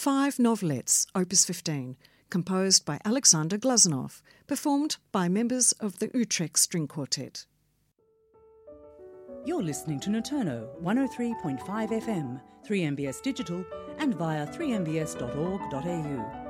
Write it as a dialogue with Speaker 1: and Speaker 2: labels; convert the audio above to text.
Speaker 1: 5 novelettes, Opus 15, composed by Alexander Glazunov, performed by members of the Utrecht String Quartet.
Speaker 2: You're listening to Noturno 103.5 FM, 3MBS Digital and via 3mbs.org.au.